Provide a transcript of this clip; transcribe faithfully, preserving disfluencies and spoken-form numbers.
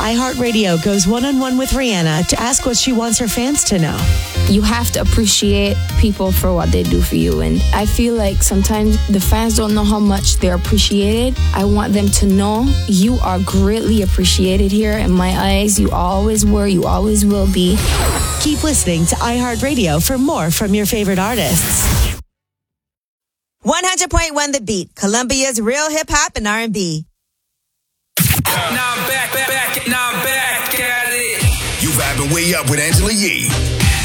iHeartRadio goes one-on-one with Rihanna to ask what she wants her fans to know. You have to appreciate people for what they do for you. And I feel like sometimes the fans don't know how much they're appreciated. I want them to know you are greatly appreciated here. In my eyes, you always were, you always will be. Keep listening to iHeartRadio for more from your favorite artists. one hundred point one The Beat, Columbia's real hip-hop and R and B. Now I'm back, back, back, now I'm back at it. You vibing way up with Angela Yee.